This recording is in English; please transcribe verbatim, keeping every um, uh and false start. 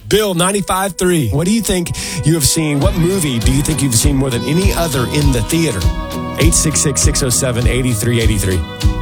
Bill, ninety-five point three. What do you think you have seen? What movie do you think you've seen more than any other in the theater? eight six six, six oh seven, eight three eight three.